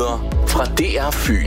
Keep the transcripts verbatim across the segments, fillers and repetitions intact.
Nyheder fra D R Fyn.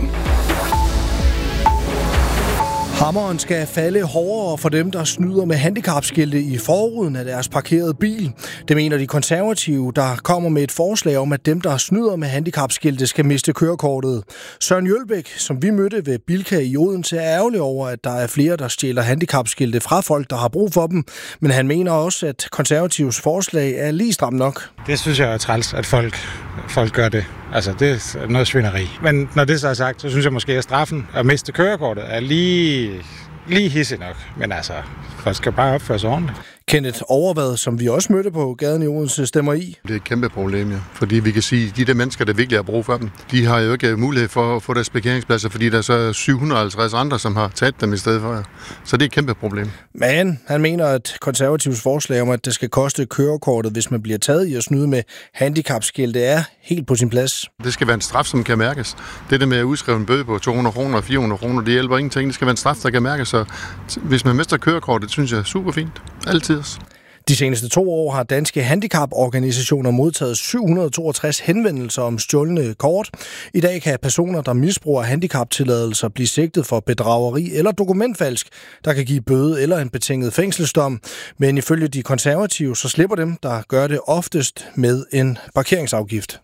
Hammeren skal falde hårdere for dem, der snyder med handicapskilte i forruden af deres parkerede bil. Det mener de konservative, der kommer med et forslag om, at dem, der snyder med handicapskilte, skal miste kørekortet. Søren Jølbæk, som vi mødte ved Bilka i Odense, er ærgerlig over, at der er flere, der stjæler handicapskilte fra folk, der har brug for dem. Men han mener også, at konservativs forslag er lige stramt nok. Det synes jeg er træls, at folk, folk gør det. Altså, det er noget svineri. Men når det så er sagt, så synes jeg måske, at straffen at miste kørekortet er lige, lige hissig nok. Men altså, folk skal bare opføre sig ordentligt. Kenneth Overvad, som vi også mødte på gaden i Odense, stemmer i. Det er et kæmpe problem, ja. Fordi vi kan sige, at de der mennesker, der virkelig har brug for dem, de har jo ikke mulighed for at få deres parkeringspladser, fordi der er så syv hundrede og halvtreds andre, som har taget dem i stedet for. Ja. Så det er et kæmpe problem. Men han mener, at konservativs forslag om, at det skal koste kørekortet, hvis man bliver taget i at snyde med handicapskilte, er helt på sin plads. Det skal være en straf, som kan mærkes. Det der med at udskrive en bøde på to hundrede kroner og fire hundrede kroner, det hjælper ingenting. Det skal være en straf, der kan mærkes. Så hvis man mister kørekortet, synes jeg er super fint. Altid. De seneste to år har danske handicaporganisationer modtaget syv hundrede og toogtres henvendelser om stjålne kort. I dag kan personer, der misbruger handicaptilladelser, blive sigtet for bedrageri eller dokumentfalsk, der kan give bøde eller en betinget fængselsdom. Men ifølge de konservative, så slipper dem, der gør det oftest med en parkeringsafgift.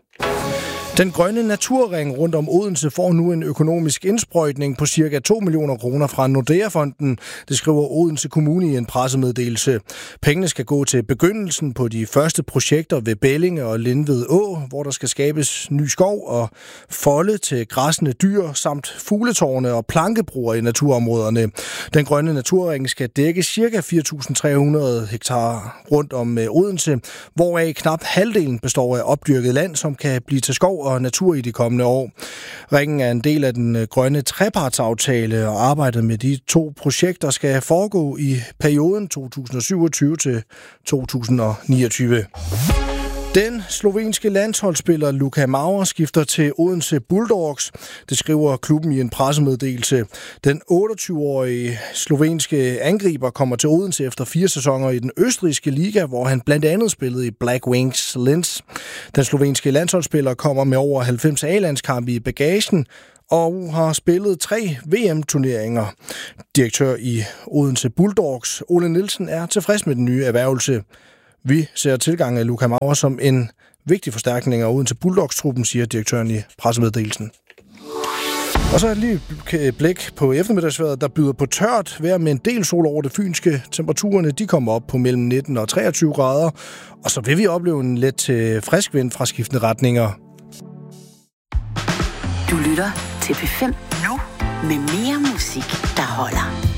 Den grønne naturring rundt om Odense får nu en økonomisk indsprøjtning på cirka to millioner kroner fra Nordea-fonden. Det skriver Odense Kommune i en pressemeddelelse. Pengene skal gå til begyndelsen på de første projekter ved Bellinge og Lindved Å, hvor der skal skabes ny skov og folde til græssende dyr samt fugletårne og plankebroer i naturområderne. Den grønne naturring skal dække cirka fire tusind tre hundrede hektar rundt om Odense, hvoraf knap halvdelen består af opdyrket land, som kan blive til skov og natur i de kommende år. Ringen er en del af den grønne trepartsaftale, og arbejdet med de to projekter skal foregå i perioden to tusind og syvogtyve til to tusind og niogtyve. Den slovenske landsholdsspiller Luka Mauer skifter til Odense Bulldogs. Det skriver klubben i en pressemeddelelse. Den otteogtyve-årige slovenske angriber kommer til Odense efter fire sæsoner i den østrigske liga, hvor han blandt andet spillede i Black Wings Linz. Den slovenske landsholdsspiller kommer med over halvfems A-landskampe i bagagen og har spillet tre V M-turneringer. Direktør i Odense Bulldogs, Ole Nielsen, er tilfreds med den nye erhvervelse. Vi ser tilgang af Luka Mauer som en vigtig forstærkning af Odense Bulldogs-truppen, siger direktøren i pressemeddelelsen. Og så et lige blik på eftermiddagsvejret, der byder på tørt vejr med en del sol over det fynske. Temperaturerne de kommer op på mellem nitten og treogtyve grader, og så vil vi opleve en let til frisk vind fra skiftende retninger. Du lytter til P fem nu med mere musik, der holder.